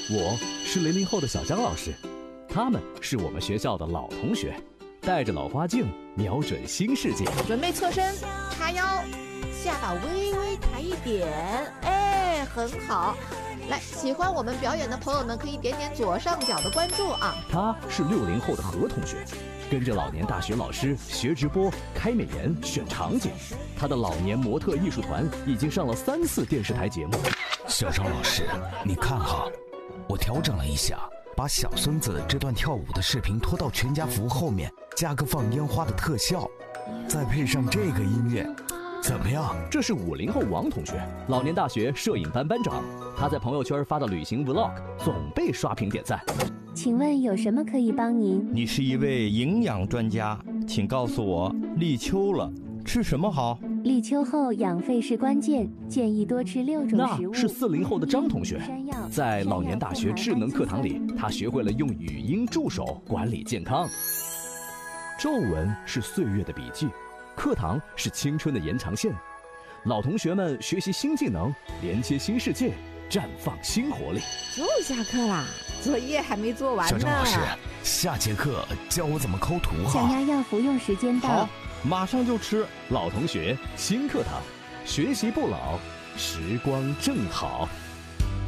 我是00后的小张老师，他们是我们学校的老同学，带着老花镜，瞄准新世界。 准备侧身，叉腰，下巴微微抬一点，哎，很好。来，喜欢我们表演的朋友呢，可以点点左上角的关注啊。 他是60后的何同学，跟着老年大学老师学直播、开美颜、选场景。他的老年模特艺术团已经上了3次电视台节目。 小张老师，你看哈，我调整了一下，把小孙子这段跳舞的视频拖到全家福后面，加个放烟花的特效，再配上这个音乐，怎么样？ 这是50后王同学，老年大学摄影班班长。他在朋友圈发的旅行 vlog 总被刷屏点赞。 请问有什么可以帮您？ 你是一位营养专家，请告诉我，立秋了，吃什么好？ 立秋后养肺是关键，建议多吃6种食物。 那是40后的张同学，在老年大学智能课堂里，他学会了用语音助手管理健康。皱纹是岁月的笔记，课堂是青春的延长线。老同学们学习新技能，连接新世界，绽放新活力。 就下课啦，作业还没做完呢。 小张老师，下节课教我怎么抠图哈。 降压药服用时间到。 好，马上就吃。 老同学新课堂，学习不老，时光正好。